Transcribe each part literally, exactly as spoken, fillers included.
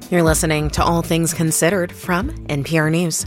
You're listening to All Things Considered from N P R News.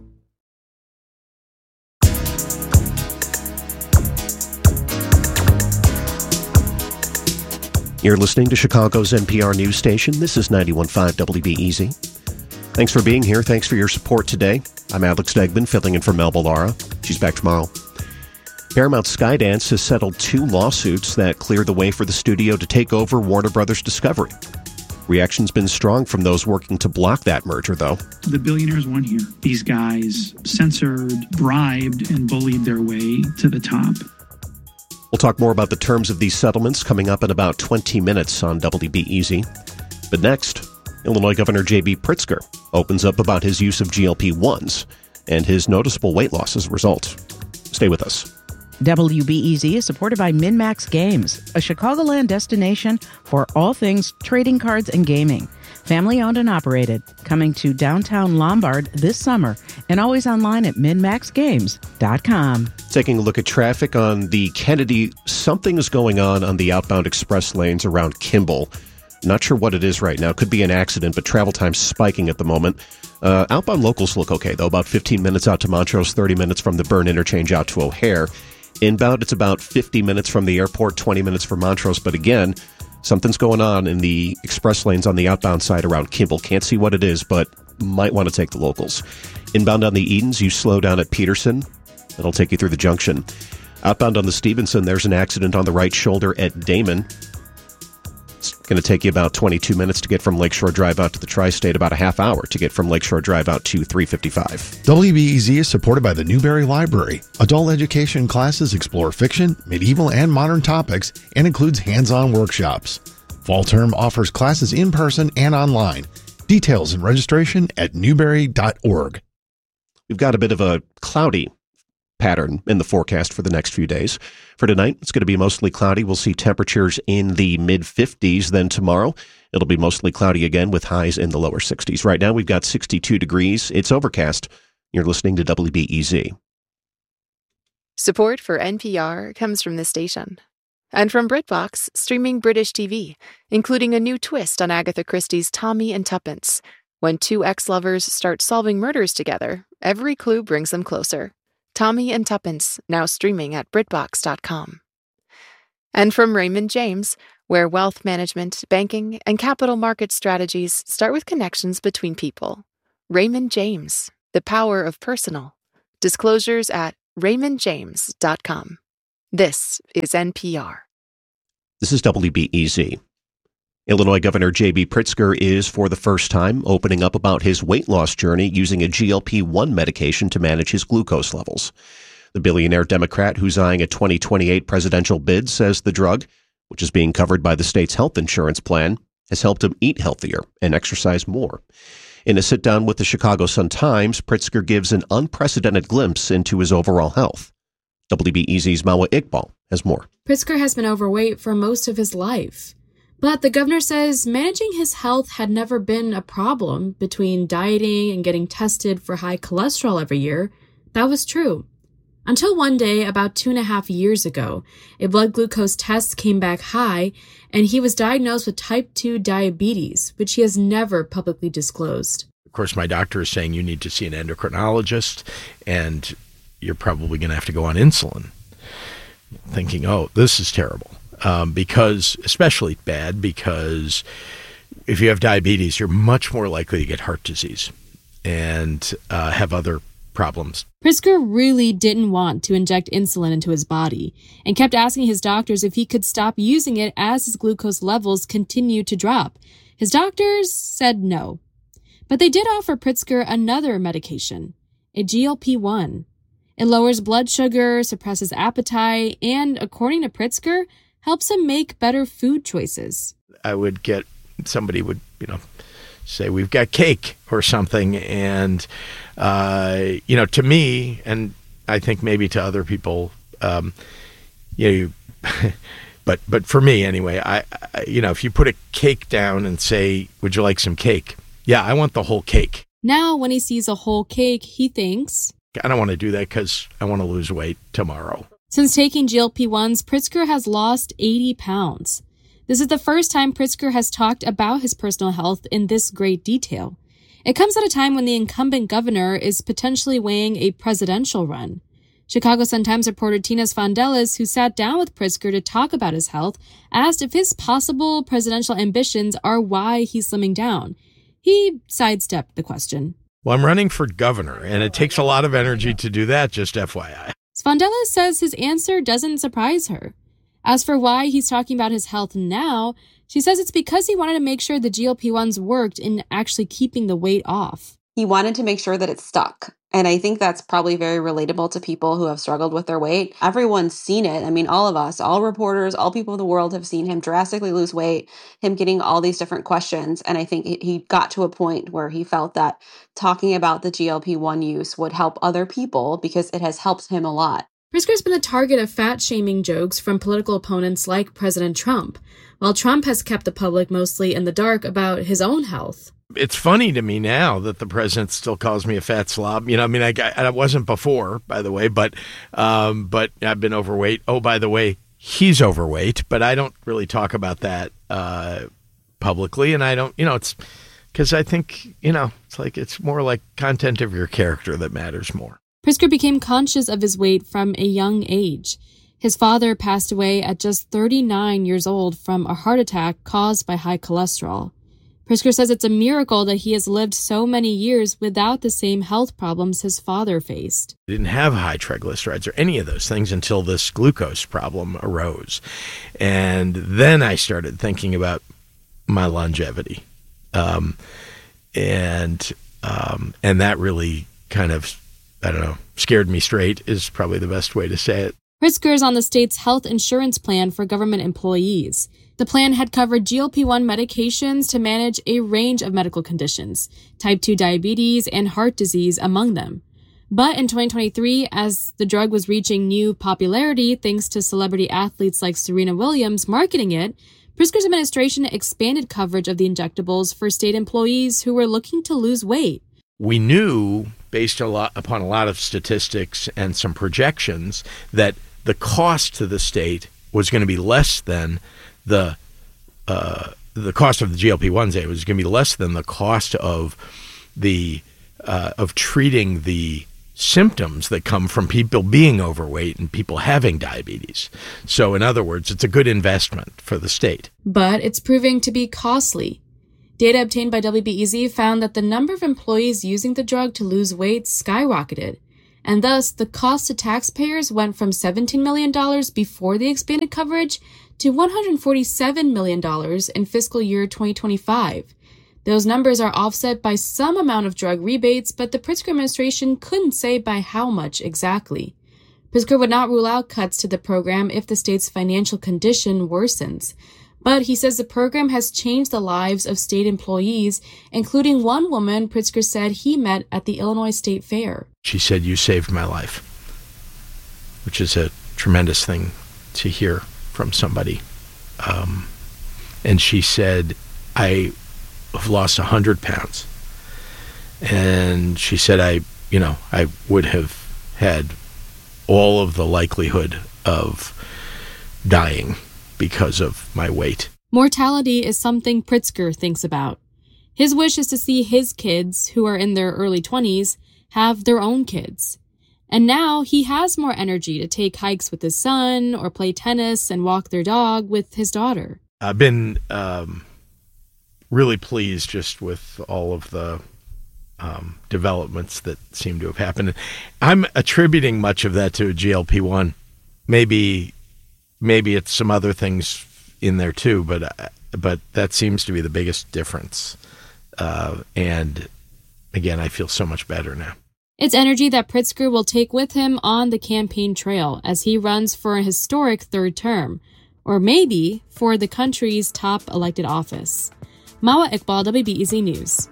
You're listening to Chicago's N P R News Station. This is ninety-one point five W B E Z. Thanks for being here. Thanks for your support today. I'm Alex Degman, filling in for Melba Lara. She's back tomorrow. Paramount Skydance has settled two lawsuits that clear the way for the studio to take over Warner Brothers Discovery. Reaction's been strong from those working to block that merger, though. The billionaires won here. These guys censored, bribed, and bullied their way to the top. We'll talk more about the terms of these settlements coming up in about twenty minutes on W B E Z. But next, Illinois Governor J B Pritzker opens up about his use of G L P ones and his noticeable weight loss as a result. Stay with us. W B E Z is supported by MinMax Games, a Chicagoland destination for all things trading cards and gaming. Family owned and operated, coming to downtown Lombard this summer and always online at min max games dot com. Taking a look at traffic on the Kennedy, something is going on on the outbound express lanes around Kimball. Not sure what it is right now. Could be an accident, but travel time's spiking at the moment. Uh, outbound locals look okay, though. About fifteen minutes out to Montrose, thirty minutes from the Byrne interchange out to O'Hare. Inbound, it's about fifty minutes from the airport, twenty minutes from Montrose. But again, something's going on in the express lanes on the outbound side around Kimball. Can't see what it is, but might want to take the locals. Inbound on the Edens, you slow down at Peterson. That'll take you through the junction. Outbound on the Stevenson, there's an accident on the right shoulder at Damon. It's going to take you about twenty-two minutes to get from Lakeshore Drive out to the Tri-State, about a half hour to get from Lakeshore Drive out to three fifty-five. W B E Z is supported by the Newberry Library. Adult education classes explore fiction, medieval, and modern topics and includes hands-on workshops. Fall term offers classes in person and online. Details and registration at newberry dot org. We've got a bit of a cloudy pattern in the forecast for the next few days. For tonight, it's going to be mostly cloudy. We'll see temperatures in the mid-fifties. Then tomorrow, it'll be mostly cloudy again with highs in the lower sixties. Right now, we've got sixty-two degrees. It's overcast. You're listening to W B E Z. Support for N P R comes from this station. And from BritBox, streaming British T V, including a new twist on Agatha Christie's Tommy and Tuppence. When two ex-lovers start solving murders together, every clue brings them closer. Tommy and Tuppence, now streaming at brit box dot com. And from Raymond James, where wealth management, banking, and capital market strategies start with connections between people. Raymond James, the power of personal. Disclosures at raymond james dot com. This is N P R. This is W B E Z. Illinois Governor J B Pritzker is, for the first time, opening up about his weight loss journey using a G L P one medication to manage his glucose levels. The billionaire Democrat who's eyeing a twenty twenty-eight presidential bid says the drug, which is being covered by the state's health insurance plan, has helped him eat healthier and exercise more. In a sit-down with the Chicago Sun-Times, Pritzker gives an unprecedented glimpse into his overall health. W B E Z's Mawa Iqbal has more. Pritzker has been overweight for most of his life. But the governor says managing his health had never been a problem between dieting and getting tested for high cholesterol every year. That was true. Until one day, about two and a half years ago, a blood glucose test came back high, and he was diagnosed with type two diabetes, which he has never publicly disclosed. Of course, my doctor is saying you need to see an endocrinologist, and you're probably going to have to go on insulin. Thinking, oh, this is terrible. Um, because, especially bad, because if you have diabetes, you're much more likely to get heart disease and uh, have other problems. Pritzker really didn't want to inject insulin into his body and kept asking his doctors if he could stop using it as his glucose levels continued to drop. His doctors said no. But they did offer Pritzker another medication, a G L P one. It lowers blood sugar, suppresses appetite, and, according to Pritzker, helps him make better food choices. I would get, somebody would, you know, say, we've got cake or something. And, uh, you know, to me, and I think maybe to other people, um, you know, but, but for me anyway, I, I, you know, if you put a cake down and say, would you like some cake? Yeah, I want the whole cake. Now, when he sees a whole cake, he thinks, I don't want to do that because I want to lose weight tomorrow. Since taking G L P ones, Pritzker has lost eighty pounds. This is the first time Pritzker has talked about his personal health in this great detail. It comes at a time when the incumbent governor is potentially weighing a presidential run. Chicago Sun-Times reporter Tina Svandelis, who sat down with Pritzker to talk about his health, asked if his possible presidential ambitions are why he's slimming down. He sidestepped the question. Well, I'm running for governor, and it takes a lot of energy to do that, just F Y I. Svandelis says his answer doesn't surprise her. As for why he's talking about his health now, she says it's because he wanted to make sure the G L P ones worked in actually keeping the weight off. He wanted to make sure that it stuck. And I think that's probably very relatable to people who have struggled with their weight. Everyone's seen it. I mean, all of us, all reporters, all people in the world have seen him drastically lose weight, him getting all these different questions. And I think he got to a point where he felt that talking about the G L P one use would help other people because it has helped him a lot. Pritzker's been the target of fat-shaming jokes from political opponents like President Trump, while Trump has kept the public mostly in the dark about his own health. It's funny to me now that the president still calls me a fat slob. You know, I mean, I, I wasn't before, by the way, but um, but I've been overweight. Oh, by the way, he's overweight, but I don't really talk about that uh, publicly. And I don't, you know, it's because I think, you know, it's like it's more like content of your character that matters more. Pritzker became conscious of his weight from a young age. His father passed away at just thirty-nine years old from a heart attack caused by high cholesterol. Pritzker says it's a miracle that he has lived so many years without the same health problems his father faced. I didn't have high triglycerides or any of those things until this glucose problem arose. And then I started thinking about my longevity. Um, and um, and that really kind of, I don't know, scared me straight is probably the best way to say it. Pritzker is on the state's health insurance plan for government employees. The plan had covered G L P one medications to manage a range of medical conditions, type two diabetes and heart disease among them. But in twenty twenty-three, as the drug was reaching new popularity thanks to celebrity athletes like Serena Williams marketing it, Pritzker's administration expanded coverage of the injectables for state employees who were looking to lose weight. We knew, based a lot upon a lot of statistics and some projections, that the cost to the state was going to be less than the uh, the cost of the G L P ones. It was going to be less than the cost of the uh, of treating the symptoms that come from people being overweight and people having diabetes. So, in other words, it's a good investment for the state. But it's proving to be costly. Data obtained by W B E Z found that the number of employees using the drug to lose weight skyrocketed, and thus the cost to taxpayers went from seventeen million dollars before the expanded coverage to one hundred forty-seven million dollars in fiscal year twenty twenty-five. Those numbers are offset by some amount of drug rebates, but the Pritzker administration couldn't say by how much exactly. Pritzker would not rule out cuts to the program if the state's financial condition worsens. But he says the program has changed the lives of state employees, including one woman Pritzker said he met at the Illinois State Fair. She said, "You saved my life," which is a tremendous thing to hear from somebody. Um, and she said, "I have lost one hundred pounds. And she said, I, you know, I would have had all of the likelihood of dying because of my weight." Mortality is something Pritzker thinks about. His wish is to see his kids, who are in their early twenties, have their own kids. And now he has more energy to take hikes with his son or play tennis and walk their dog with his daughter. I've been um, really pleased just with all of the um, developments that seem to have happened. I'm attributing much of that to G L P one. Maybe maybe it's some other things in there too, but uh, but that seems to be the biggest difference. Uh, and again, I feel so much better now. It's energy that Pritzker will take with him on the campaign trail as he runs for a historic third term, or maybe for the country's top elected office. Mawa Iqbal, W B E Z News.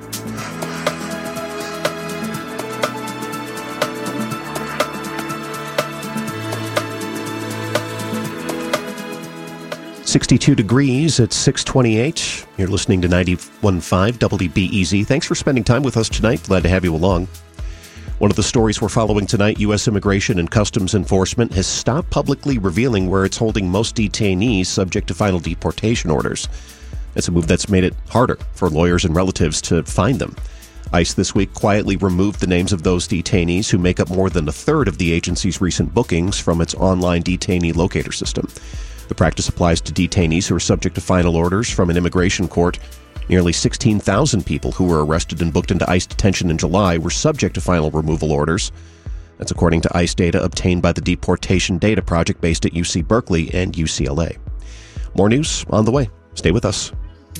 sixty-two degrees at six twenty-eight. You're listening to ninety-one point five W B E Z. Thanks for spending time with us tonight. Glad to have you along. One of the stories we're following tonight, U S Immigration and Customs Enforcement has stopped publicly revealing where it's holding most detainees subject to final deportation orders. It's a move that's made it harder for lawyers and relatives to find them. ICE this week quietly removed the names of those detainees who make up more than a third of the agency's recent bookings from its online detainee locator system. The practice applies to detainees who are subject to final orders from an immigration court. Nearly sixteen thousand people who were arrested and booked into ICE detention in July were subject to final removal orders. That's according to ICE data obtained by the Deportation Data Project based at U C Berkeley and U C L A. More news on the way. Stay with us.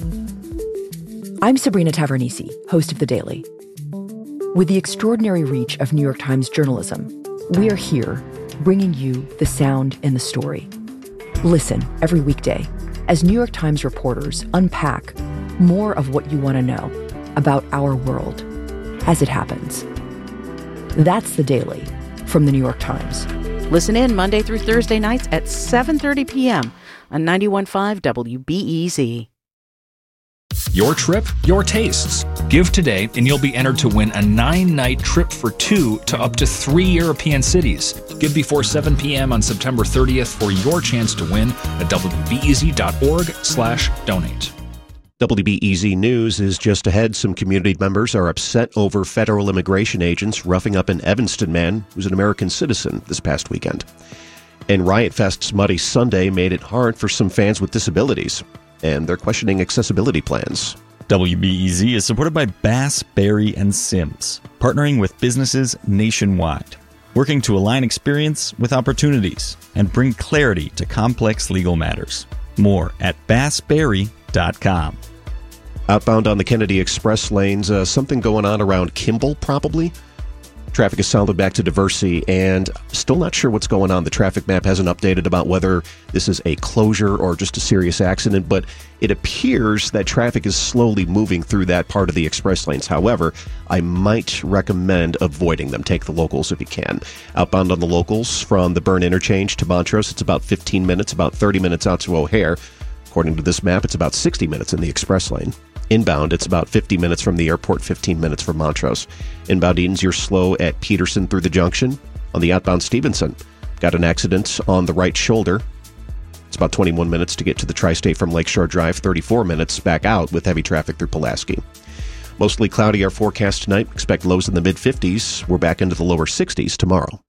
I'm Sabrina Tavernisi, host of The Daily. With the extraordinary reach of New York Times journalism, we are here bringing you the sound and the story. Listen every weekday as New York Times reporters unpack more of what you want to know about our world as it happens. That's The Daily from The New York Times. Listen in Monday through Thursday nights at seven thirty p.m. on ninety-one point five W B E Z. Your trip, your tastes. Give today and you'll be entered to win a nine-night trip for two to up to three European cities. Give before seven p.m. on September thirtieth for your chance to win at W B E Z dot org slash donate. W B E Z News is just ahead. Some community members are upset over federal immigration agents roughing up an Evanston man who's an American citizen this past weekend. And Riot Fest's Muddy Sunday made it hard for some fans with disabilities, and they're questioning accessibility plans. W B E Z is supported by Bass, Berry, and Sims, partnering with businesses nationwide, working to align experience with opportunities and bring clarity to complex legal matters. More at bass berry dot com. Outbound on the Kennedy Express lanes, uh, something going on around Kimball, probably. Traffic is solid back to Diversey, and still not sure what's going on. The traffic map hasn't updated about whether this is a closure or just a serious accident, but it appears that traffic is slowly moving through that part of the express lanes. However, I might recommend avoiding them. Take the locals if you can. Outbound on the locals from the Byrne Interchange to Montrose, it's about fifteen minutes, about thirty minutes out to O'Hare. According to this map, it's about sixty minutes in the express lane. Inbound, it's about fifty minutes from the airport, fifteen minutes from Montrose. Inbound Edens, you're slow at Peterson through the junction. On the outbound Stevenson, got an accident on the right shoulder. It's about twenty-one minutes to get to the Tri-State from Lakeshore Drive, thirty-four minutes back out with heavy traffic through Pulaski. Mostly cloudy our forecast tonight. Expect lows in the mid-fifties. We're back into the lower sixties tomorrow.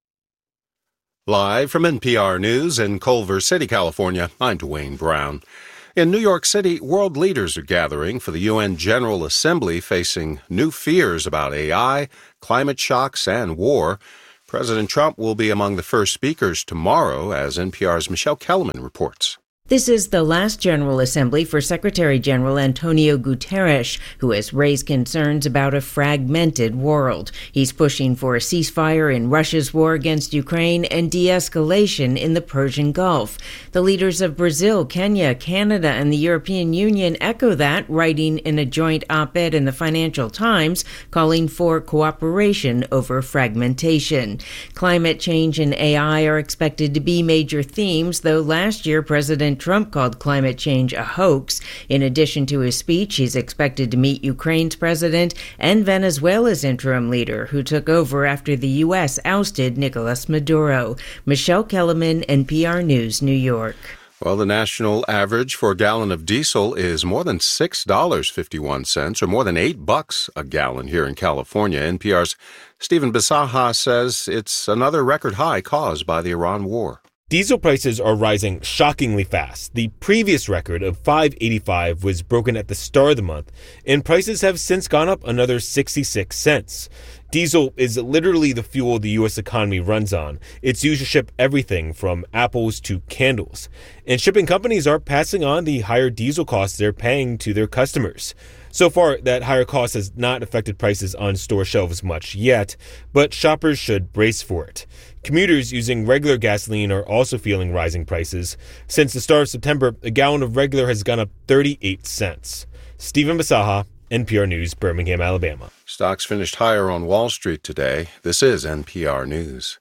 Live from N P R News in Culver City, California, I'm Dwayne Brown. In New York City, world leaders are gathering for the U N General Assembly, facing new fears about A I, climate shocks, and war. President Trump will be among the first speakers tomorrow, as N P R's Michelle Kellerman reports. This is the last General Assembly for Secretary General Antonio Guterres, who has raised concerns about a fragmented world. He's pushing for a ceasefire in Russia's war against Ukraine and de-escalation in the Persian Gulf. The leaders of Brazil, Kenya, Canada, and the European Union echo that, writing in a joint op-ed in the Financial Times, calling for cooperation over fragmentation. Climate change and A I are expected to be major themes, though last year President Trump called climate change a hoax. In addition to his speech, he's expected to meet Ukraine's president and Venezuela's interim leader, who took over after the U S ousted Nicolas Maduro. Michelle Kellerman, N P R News, New York. Well, the national average for a gallon of diesel is more than six dollars and fifty-one cents, or more than eight bucks a gallon here in California. N P R's Stephen Bisaha says it's another record high caused by the Iran war. Diesel prices are rising shockingly fast. The previous record of five dollars and eighty-five cents was broken at the start of the month, and prices have since gone up another sixty-six cents. Diesel is literally the fuel the U S economy runs on. It's used to ship everything from apples to candles. And shipping companies are passing on the higher diesel costs they're paying to their customers. So far, that higher cost has not affected prices on store shelves much yet, but shoppers should brace for it. Commuters using regular gasoline are also feeling rising prices. Since the start of September, a gallon of regular has gone up thirty-eight cents. Stephen Bisaha, N P R News, Birmingham, Alabama. Stocks finished higher on Wall Street today. This is N P R News.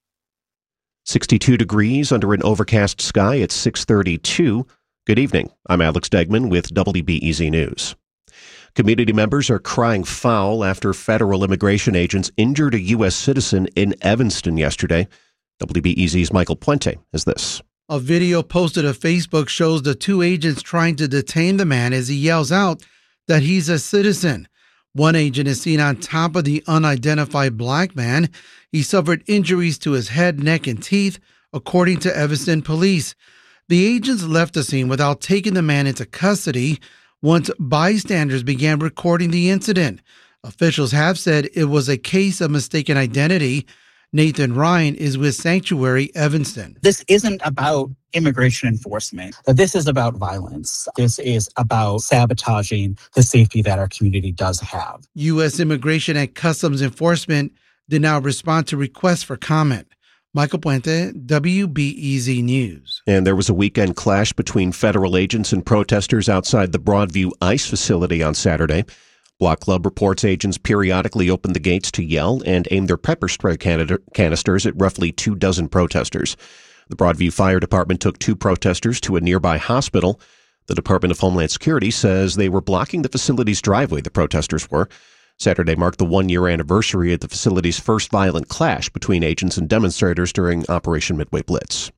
sixty-two degrees under an overcast sky at six thirty-two. Good evening. I'm Alex Degman with W B E Z News. Community members are crying foul after federal immigration agents injured a U S citizen in Evanston yesterday. W B E Z's Michael Puente has this. A video posted to Facebook shows the two agents trying to detain the man as he yells out that he's a citizen. One agent is seen on top of the unidentified black man. He suffered injuries to his head, neck, and teeth, according to Evanston police. The agents left the scene without taking the man into custody once bystanders began recording the incident. Officials have said it was a case of mistaken identity. Nathan Ryan is with Sanctuary Evanston. This isn't about immigration enforcement. This is about violence. This is about sabotaging the safety that our community does have. U S Immigration and Customs Enforcement did not respond to requests for comment. Michael Puente, W B E Z News. And there was a weekend clash between federal agents and protesters outside the Broadview ICE facility on Saturday. Block Club reports agents periodically opened the gates to yell and aim their pepper spray canisters at roughly two dozen protesters. The Broadview Fire Department took two protesters to a nearby hospital. The Department of Homeland Security says they were blocking the facility's driveway, the protesters were. Saturday marked the one-year anniversary of the facility's first violent clash between agents and demonstrators during Operation Midway Blitz.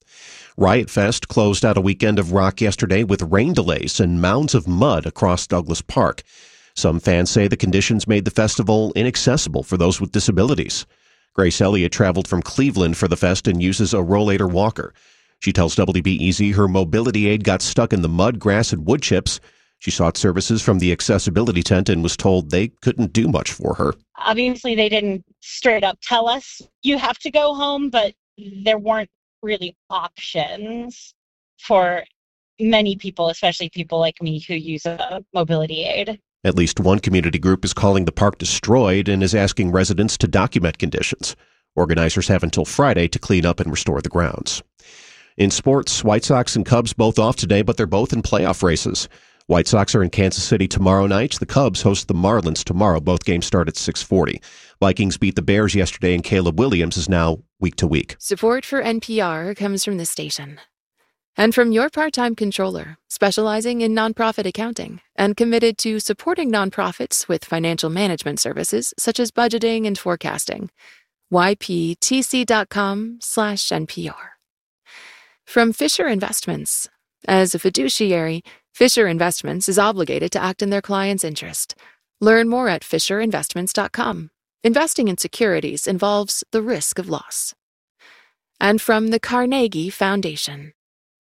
Riot Fest closed out a weekend of rock yesterday with rain delays and mounds of mud across Douglas Park. Some fans say the conditions made the festival inaccessible for those with disabilities. Grace Elliott traveled from Cleveland for the fest and uses a rollator walker. She tells W B E Z her mobility aid got stuck in the mud, grass, and wood chips. She sought services from the accessibility tent and was told they couldn't do much for her. Obviously, they didn't straight up tell us you have to go home, but there weren't really options for many people, especially people like me who use a mobility aid. At least one community group is calling the park destroyed and is asking residents to document conditions. Organizers have until Friday to clean up and restore the grounds. In sports, White Sox and Cubs both off today, but they're both in playoff races. White Sox are in Kansas City tomorrow night. The Cubs host the Marlins tomorrow. Both games start at six forty. Vikings beat the Bears yesterday, and Caleb Williams is now week to week. Support for N P R comes from this station. And from your part-time controller, specializing in nonprofit accounting and committed to supporting nonprofits with financial management services such as budgeting and forecasting. Y P T C dot com slash N P R. From Fisher Investments. As a fiduciary, Fisher Investments is obligated to act in their client's interest. Learn more at fisher investments dot com. Investing in securities involves the risk of loss. And from the Carnegie Foundation.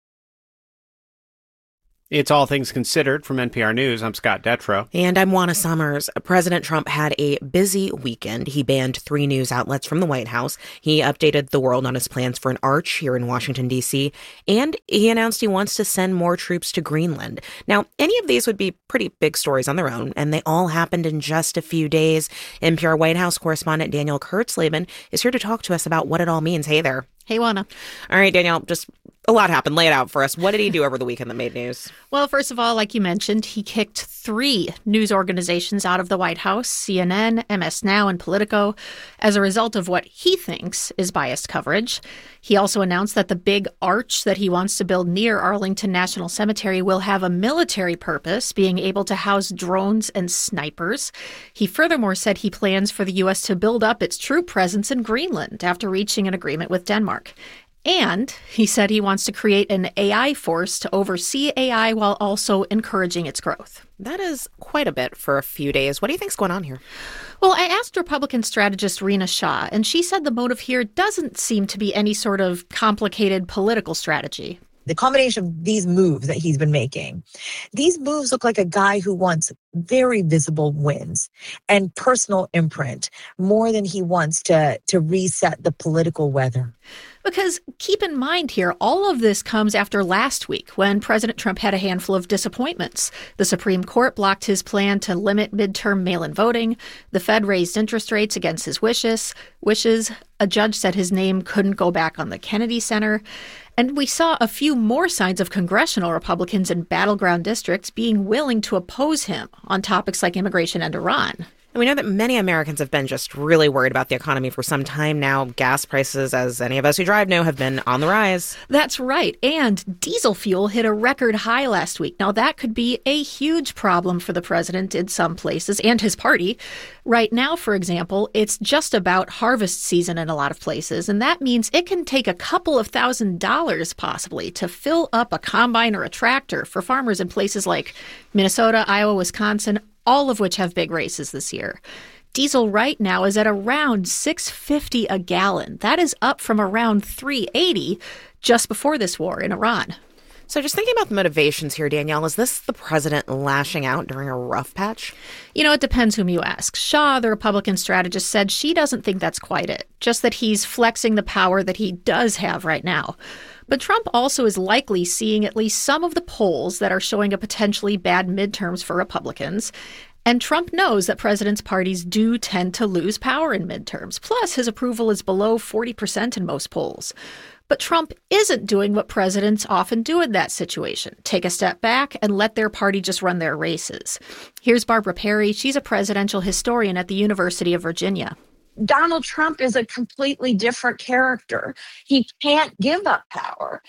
It's All Things Considered from N P R News. I'm Scott Detrow. And I'm Juana Summers. President Trump had a busy weekend. He banned three news outlets from the White House. He updated the world on his plans for an arch here in Washington, D C. And he announced he wants to send more troops to Greenland. Now, any of these would be pretty big stories on their own, and they all happened in just a few days. N P R White House correspondent Danielle Kurtzleben is here to talk to us about what it all means. Hey there. Hey, Juana. All right, Danielle, just a lot happened. Lay it out for us. What did he do over the weekend that made news? Well, first of all, like you mentioned, he kicked three news organizations out of the White House, C N N, M S Now, and Politico, as a result of what he thinks is biased coverage. He also announced that the big arch that he wants to build near Arlington National Cemetery will have a military purpose, being able to house drones and snipers. He furthermore said he plans for the U S to build up its troop presence in Greenland after reaching an agreement with Denmark. And he said he wants to create an A I force to oversee A I while also encouraging its growth. That is quite a bit for a few days. What do you think's going on here? Well, I asked Republican strategist Rena Shah, and she said the motive here doesn't seem to be any sort of complicated political strategy. The combination of these moves that he's been making, these moves look like a guy who wants very visible wins and personal imprint more than he wants to, to reset the political weather. Because keep in mind here, all of this comes after last week when President Trump had a handful of disappointments. The Supreme Court blocked his plan to limit midterm mail-in voting. The Fed raised interest rates against his wishes. Wishes. A judge said his name couldn't go back on the Kennedy Center. And we saw a few more signs of congressional Republicans in battleground districts being willing to oppose him on topics like immigration and Iran. And we know that many Americans have been just really worried about the economy for some time now. Gas prices, as any of us who drive know, have been on the rise. That's right. And diesel fuel hit a record high last week. Now, that could be a huge problem for the president in some places and his party. Right now, for example, it's just about harvest season in a lot of places, and that means it can take a couple of thousand dollars possibly to fill up a combine or a tractor for farmers in places like Minnesota, Iowa, Wisconsin, all of which have big races this year. Diesel right now is at around six dollars and fifty cents a gallon. That is up from around three dollars and eighty cents just before this war in Iran. So just thinking about the motivations here, Danielle, is this the president lashing out during a rough patch? You know, it depends whom you ask. Shaw, the Republican strategist, said she doesn't think that's quite it, just that he's flexing the power that he does have right now. But Trump also is likely seeing at least some of the polls that are showing a potentially bad midterms for Republicans. And Trump knows that presidents' parties do tend to lose power in midterms. Plus, his approval is below forty percent in most polls. But Trump isn't doing what presidents often do in that situation, take a step back and let their party just run their races. Here's Barbara Perry. She's a presidential historian at the University of Virginia. Donald Trump is a completely different character. He can't give up power.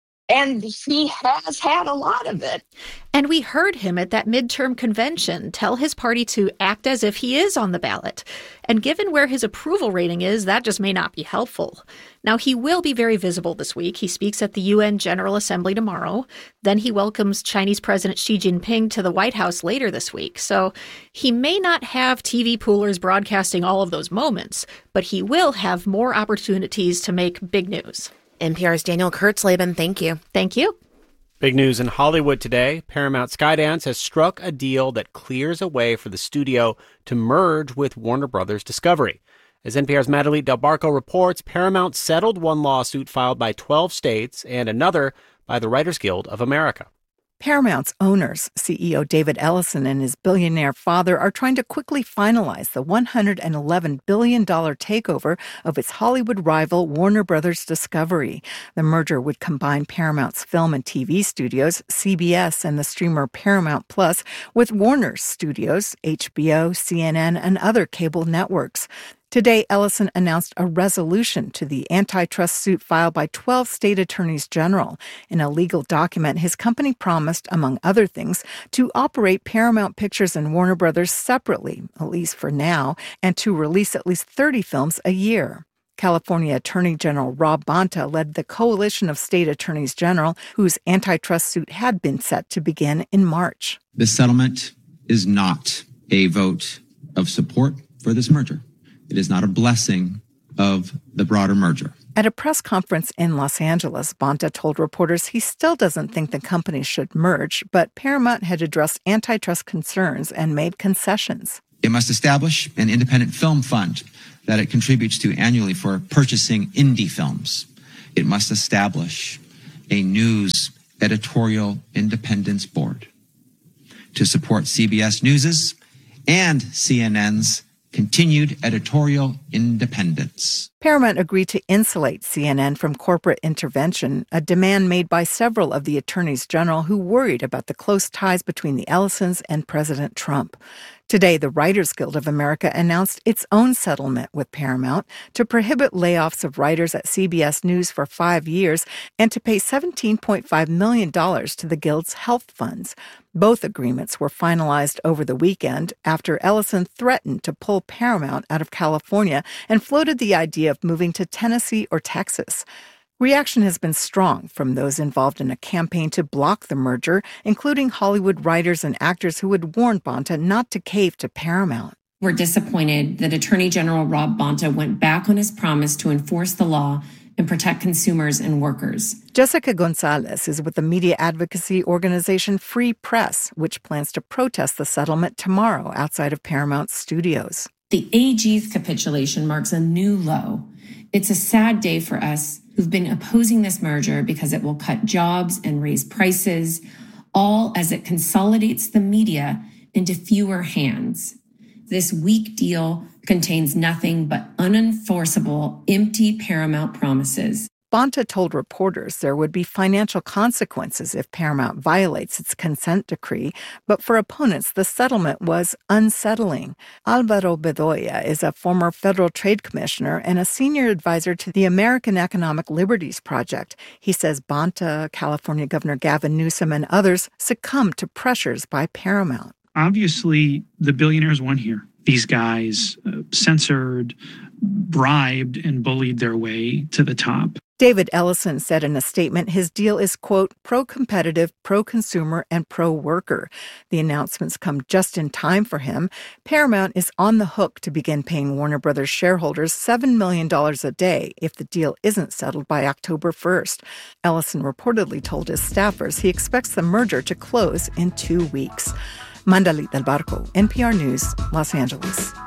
And he has had a lot of it. And we heard him at that midterm convention tell his party to act as if he is on the ballot. And given where his approval rating is, that just may not be helpful. Now, he will be very visible this week. He speaks at the U N General Assembly tomorrow. Then he welcomes Chinese President Xi Jinping to the White House later this week. So he may not have T V poolers broadcasting all of those moments, but he will have more opportunities to make big news. N P R's Danielle Kurtzleben, thank you. Thank you. Big news in Hollywood today. Paramount Skydance has struck a deal that clears a way for the studio to merge with Warner Brothers Discovery. As N P R's Madeleine Del Barco reports, Paramount settled one lawsuit filed by twelve states and another by the Writers Guild of America. Paramount's owners, C E O David Ellison and his billionaire father, are trying to quickly finalize the one hundred eleven billion dollars takeover of its Hollywood rival Warner Brothers Discovery. The merger would combine Paramount's film and T V studios, C B S and the streamer Paramount Plus, with Warner's studios, H B O, C N N, and other cable networks. Today, Ellison announced a resolution to the antitrust suit filed by twelve state attorneys general. In a legal document, his company promised, among other things, to operate Paramount Pictures and Warner Brothers separately, at least for now, and to release at least thirty films a year. California Attorney General Rob Bonta led the coalition of state attorneys general, whose antitrust suit had been set to begin in March. This settlement is not a vote of support for this merger. It is not a blessing of the broader merger. At a press conference in Los Angeles, Bonta told reporters he still doesn't think the companies should merge, but Paramount had addressed antitrust concerns and made concessions. It must establish an independent film fund that it contributes to annually for purchasing indie films. It must establish a news editorial independence board to support C B S News's and C N N's continued editorial independence. Paramount agreed to insulate C N N from corporate intervention, a demand made by several of the attorneys general who worried about the close ties between the Ellisons and President Trump. Today, the Writers Guild of America announced its own settlement with Paramount to prohibit layoffs of writers at C B S News for five years and to pay seventeen point five million dollars to the Guild's health funds. Both agreements were finalized over the weekend after Ellison threatened to pull Paramount out of California and floated the idea of moving to Tennessee or Texas. Reaction has been strong from those involved in a campaign to block the merger, including Hollywood writers and actors who had warned Bonta not to cave to Paramount. We're disappointed that Attorney General Rob Bonta went back on his promise to enforce the law and protect consumers and workers. Jessica Gonzalez is with the media advocacy organization Free Press, which plans to protest the settlement tomorrow outside of Paramount studios. The A G's capitulation marks a new low. It's a sad day for us who've been opposing this merger because it will cut jobs and raise prices, all as it consolidates the media into fewer hands. This weak deal contains nothing but unenforceable, empty Paramount promises. Bonta told reporters there would be financial consequences if Paramount violates its consent decree, but for opponents, the settlement was unsettling. Alvaro Bedoya is a former federal trade commissioner and a senior advisor to the American Economic Liberties Project. He says Bonta, California Governor Gavin Newsom, and others succumbed to pressures by Paramount. Obviously, the billionaires won here. These guys uh, censored, bribed, and bullied their way to the top. David Ellison said in a statement his deal is, quote, pro-competitive, pro-consumer, and pro-worker. The announcements come just in time for him. Paramount is on the hook to begin paying Warner Brothers shareholders seven million dollars a day if the deal isn't settled by October first. Ellison reportedly told his staffers he expects the merger to close in two weeks. Mandalit Del Barco, N P R News, Los Angeles.